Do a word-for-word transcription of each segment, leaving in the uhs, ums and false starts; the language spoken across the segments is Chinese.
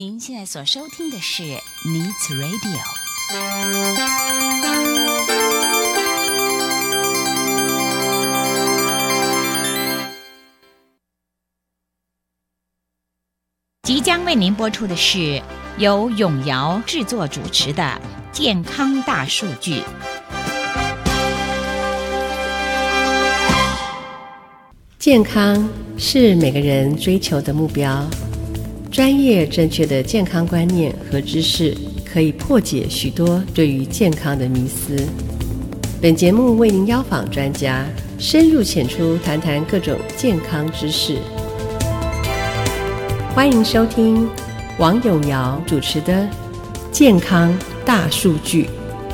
您现在所收听的是 Needs Radio。即将为您播出的是由永尧制作主持的《健康大数据》。 健康是每个人追求的目标。专业正确的健康观念和知识，可以破解许多对于健康的迷思。本节目为您邀访专家，深入浅出谈谈各种健康知识。欢迎收听王永尧主持的《健康大数据》。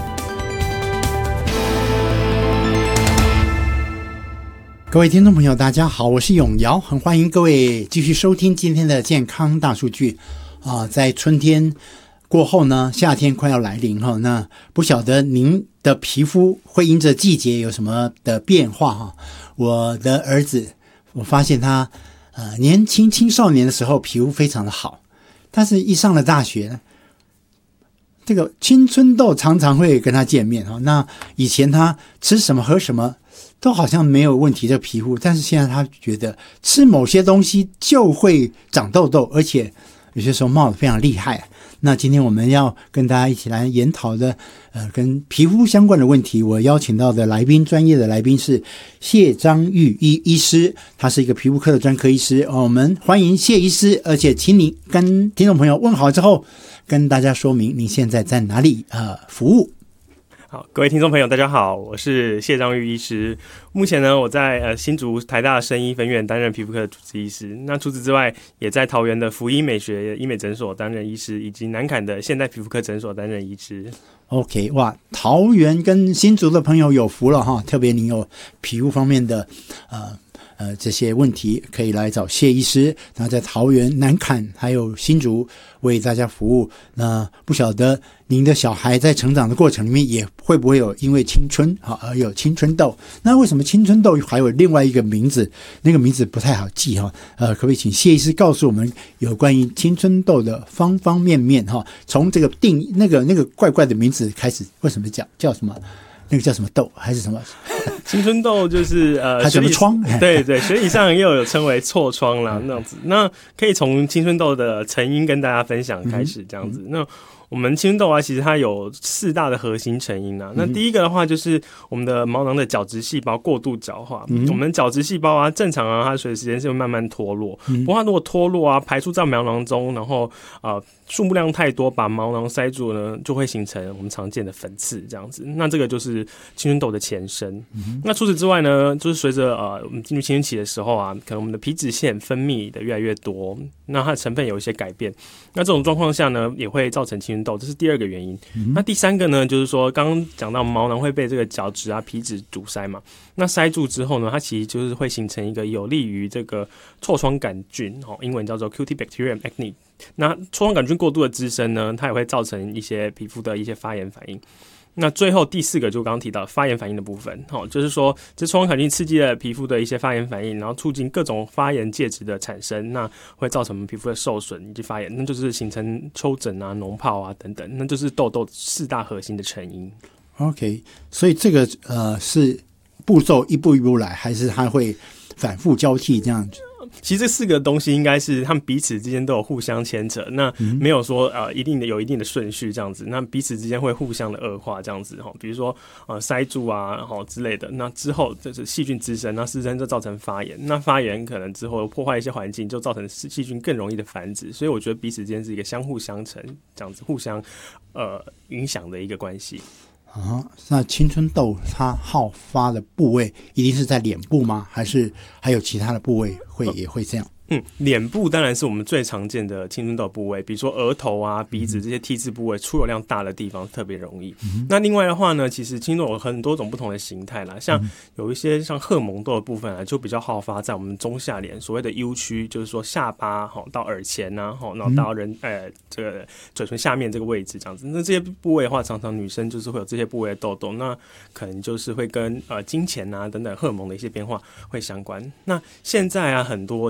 各位听众朋友大家好，我是永尧，很欢迎各位继续收听今天的健康大数据啊、呃。在春天过后呢，夏天快要来临哈，那不晓得您的皮肤会因着季节有什么的变化哈？我的儿子，我发现他呃年轻青少年的时候皮肤非常的好，但是一上了大学呢，这个青春痘常常会跟他见面哈。那以前他吃什么喝什么都好像没有问题的皮肤，但是现在他觉得吃某些东西就会长痘痘，而且有些时候冒得非常厉害。那今天我们要跟大家一起来研讨的呃跟皮肤相关的问题，我邀请到的来宾，专业的来宾是谢章玉医医师，他是一个皮肤科的专科医师、哦、我们欢迎谢医师，而且请你跟听众朋友问好之后，跟大家说明你现在在哪里呃服务。 好，各位听众朋友大家好，我是谢章玉医师。目前呢，我在呃新竹台大生医分院担任皮肤科的主治医师，那除此之外也在桃园的福医美学医美诊所担任医师，以及南崁的现代皮肤科诊所担任医师。 OK， 哇，桃园跟新竹的朋友有福了哈，特别你有皮肤方面的呃呃这些问题，可以来找谢医师。那在桃园、南崁还有新竹为大家服务。那不晓得您的小孩在成长的过程里面也会不会有因为青春啊而有青春痘？那为什么青春痘还有另外一个名字？那个名字不太好记哈。呃，可不可以请谢医师告诉我们有关于青春痘的方方面面哈？从这个定那个那个怪怪的名字开始，为什么叫叫什么？那个叫什么痘还是什么？ 青春痘就是呃， 还什么疮？ 对对，学理上又有称为痤疮啦，那样子。那可以从青春痘的成因跟大家分享开始，这样子。嗯、那我们青春痘啊，其实它有四大的核心成因啊。那第一个的话，就是我们的毛囊的角质细胞过度角化。嗯、我们角质细胞啊，正常啊，它随着时间是会慢慢脱落。嗯、不过它如果脱落啊，排出在毛囊中，然后呃数目量太多，把毛囊塞住呢，就会形成我们常见的粉刺这样子。那这个就是青春痘的前身。嗯、那除此之外呢，就是随着呃我们进入青春期的时候啊，可能我们的皮脂腺分泌的越来越多，那它的成分有一些改变。那这种状况下呢，也会造成青春痘，这是第二个原因。嗯、那第三个呢，就是说刚刚讲到毛囊会被这个角质啊、皮脂阻塞嘛，那塞住之后呢，它其实就是会形成一个有利于这个痤疮杆菌，哦，英文叫做 Cutibacterium acne。那痤疮杆菌过度的滋生呢，它也会造成一些皮肤的一些发炎反应。那最后第四个就刚刚提到发炎反应的部分，哦，就是说这痤疮杆菌刺激了皮肤的一些发炎反应，然后促进各种发炎介质的产生，那会造成我们皮肤的受损以及发炎，那就是形成丘疹啊、脓疱啊等等，那就是痘痘四大核心的成因。 OK， 所以这个呃是步骤一步一步来，还是它会反复交替这样子？ 其实这四个东西应该是他们彼此之间都有互相牵扯，那没有说呃一定的有一定的顺序这样子，那彼此之间会互相的恶化这样子哈，比如说呃塞住啊哈之类的，那之后就是细菌滋生，那滋生就造成发炎，那发炎可能之后破坏一些环境，就造成细菌更容易的繁殖，所以我觉得彼此之间是一个相互相成这样子，互相呃影响的一个关系。 啊，那青春痘它好发的部位一定是在脸部吗？还是还有其他的部位会也会这样？ 嗯，脸部当然是我们最常见的青春痘部位，比如说额头啊、鼻子这些 T 字部位出油量大的地方特别容易。嗯、那另外的话呢，其实青春痘有很多种不同的形态啦，像有一些像荷蒙痘的部分啊，就比较好发在我们中下脸所谓的 U 区，就是说下巴到耳前啊，然后到人呃这个嘴唇下面这个位置这样子。那这些部位的话，常常女生就是会有这些部位的痘痘，那可能就是会跟呃经前啊等等荷蒙的一些变化会相关。那现在啊，很多青少年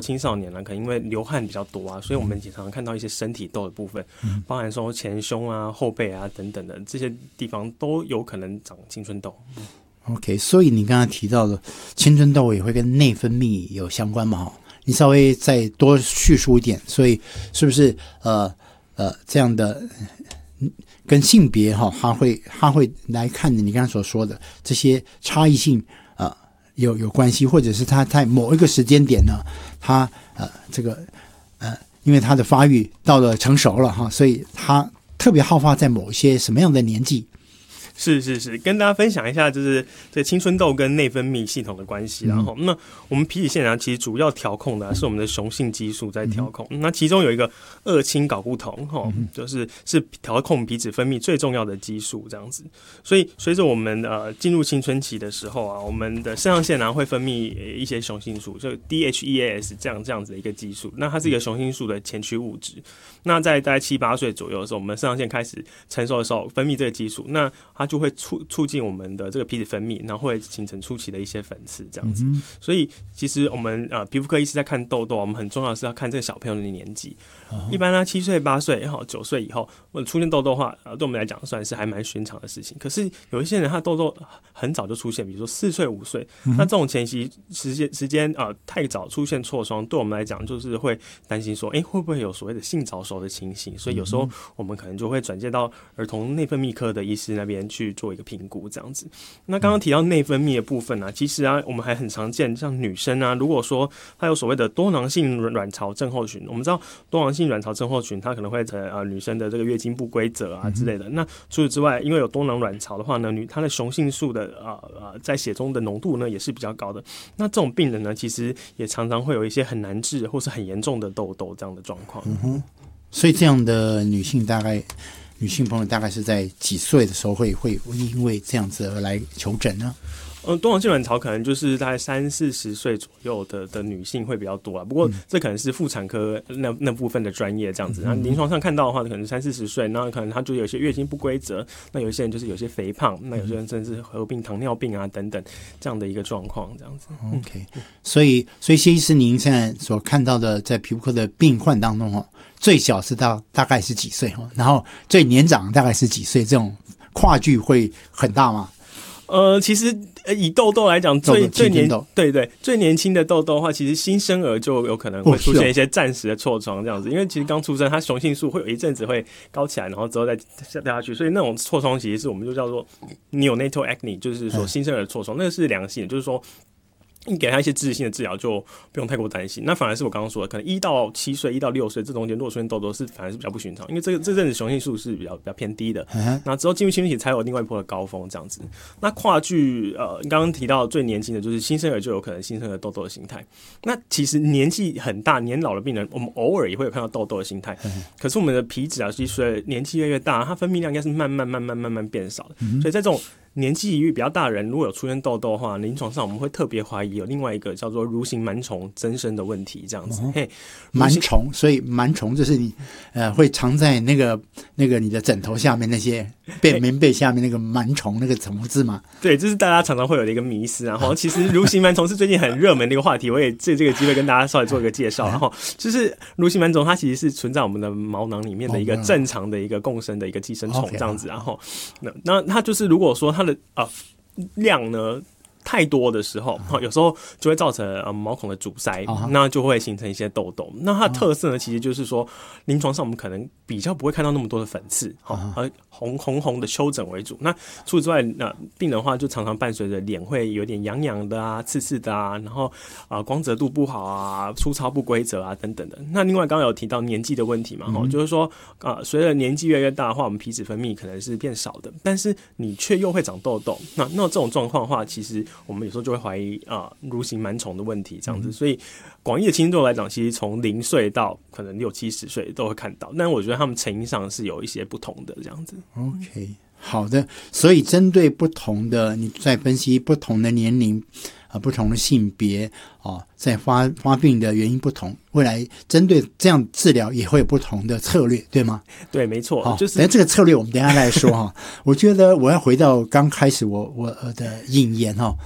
年了，可能因为流汗比较多啊，所以我们也常常看到一些身体痘的部分，嗯、包含说前胸啊、后背啊等等的这些地方都有可能长青春痘。 OK， 所以你刚刚提到的青春痘也会跟内分泌有相关嘛？你稍微再多叙述一点，所以是不是呃呃这样的跟性别哈，它会它会来看你刚刚所说的这些差异性呃有有关系，或者是它在某一个时间点呢，它呃这个呃因为它的发育到了成熟了哈，所以它特别好发在某一些什么样的年纪？ 是是是，跟大家分享一下，就是这青春痘跟内分泌系统的关系。然后、嗯，那我们皮脂腺啊，其实主要调控的、啊、是我们的雄性激素在调控。嗯、那其中有一个二氢睾固酮，哈、嗯，就是是调控皮脂分泌最重要的激素，这样子。所以，随着我们呃进入青春期的时候啊，我们的肾上腺啊会分泌一些雄性素，就 D H E A S 这样这样子的一个激素。那它是一个雄性素的前驱物质。那在大概七八岁左右的时候，我们肾上腺开始成熟的时候，分泌这个激素，那它就会促促进我们的这个皮脂分泌，然后会形成初期的一些粉刺这样子。嗯、所以其实我们呃皮肤科医师在看痘痘，我们很重要的是要看这个小朋友的年纪。嗯、一般呢，七岁、八岁、哈九岁以后，或者出现痘痘的话，呃，对我们来讲算是还蛮寻常的事情。可是有一些人他痘痘很早就出现，比如说四岁、五岁，嗯、那这种前期时间时间呃太早出现痤疮，对我们来讲就是会担心说，哎、欸，会不会有所谓的性早熟的情形？所以有时候我们可能就会转介到儿童内分泌科的医师那边去做一个评估，这样子。那刚刚提到内分泌的部分啊，其实啊，我们还很常见，像女生啊，如果说她有所谓的多囊性卵巢症候群，我们知道多囊性卵巢症候群，它可能会呃呃女生的这个月经不规则啊之类的。那除此之外，因为有多囊卵巢的话呢，女她的雄性素的呃呃在血中的浓度呢也是比较高的。那这种病人呢，其实也常常会有一些很难治或是很严重的痘痘这样的状况。 嗯哼，所以这样的女性大概。女性朋友大概是在几岁的时候会会因为这样子而来求诊呢？ 嗯，多囊性卵巢可能就是大概三四十岁左右的的女性会比较多啊。不过这可能是妇产科那那部分的专业这样子。那临床上看到的话，可能三四十岁，那可能她就有些月经不规则，那有些人就是有些肥胖，那有些人甚至合并糖尿病啊等等这样的一个状况这样子。 OK， 所以所以谢医师您现在所看到的在皮肤科的病患当中哦，最小是到大概是几岁哦，然后最年长大概是几岁，这种跨距会很大吗？ 呃，其实以痘痘来讲，最最年对对最年轻的痘痘的话，其实新生儿就有可能会出现一些暂时的痤疮这样子，因为其实刚出生，它雄性素会有一阵子会高起来，然后之后再掉下去，所以那种痤疮其实是我们就叫做 neonatal acne， 就是说新生儿的痤疮，那个是良性的，就是说。你给他一些支持性的治疗就不用太过担心，那反而是我刚刚说的，可能一到七岁、一到六岁这中间，如果出现痘痘是反而是比较不寻常，因为这个这阵子雄性素是比较比较偏低的，那之后进入青春期才有另外一波的高峰这样子。那跨距呃，刚刚提到最年轻的就是新生儿就有可能新生儿痘痘的形态。那其实年纪很大、年老的病人，我们偶尔也会有看到痘痘的形态，可是我们的皮脂啊，其实随着年纪越来越大，它分泌量应该是慢慢慢慢慢慢变少的，嗯、所以在这种年纪比较大的人，如果有出现痘痘的话，临床上我们会特别怀疑有另外一个叫做蠕形螨虫增生的问题，这样子。哦、嘿， 螨虫，所以螨虫就是你呃会藏在那个那个你的枕头下面那些被棉被下面那个螨虫那个什么字吗？ 对，这是大家常常会有的一个迷思。然后其实蠕形螨虫是最近很热门的一个话题，我也借这个机会跟大家稍微做一个介绍。然后就是蠕形螨虫，它其实是存在我们的毛囊里面的一个正常的一个共生的一个寄生虫，这样子。然后那那它就是如果说它的啊、呃、量呢太多的时候，有时候就会造成呃毛孔的阻塞， uh-huh. 那就会形成一些痘痘。那它的特色呢，其实就是说，临床上我们可能比较不会看到那么多的粉刺，uh-huh. 而红红红的丘疹为主。那除此之外，那病人的话就常常伴随着脸会有点痒痒的啊、刺刺的啊，然后啊、呃、光泽度不好啊、粗糙不规则啊等等的。那另外刚刚有提到年纪的问题嘛，嗯、就是说啊、呃，随着年纪越来越大的话，我们皮脂分泌可能是变少的，但是你却又会长痘痘。那那这种状况的话，其实我们有时候就会怀疑啊，蠕形螨虫的问题这样子，所以广义的青春痘来讲，其实从零岁到可能六七十岁都会看到，但我觉得他们成因上是有一些不同的这样子。 OK， 好的，所以针对不同的，你在分析不同的年龄啊、呃，不同的性别啊，在发发病的原因不同，未来针对这样治疗也会有不同的策略，对吗？ 对，没错， 好， 就是等这个策略我们等一下来说哈。我觉得我要回到刚开始我我的引言哈。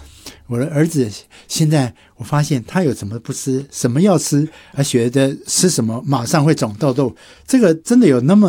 我的儿子现在我发现他有什么不吃，什么要吃，而觉得吃什么马上会长痘痘，这个真的有那么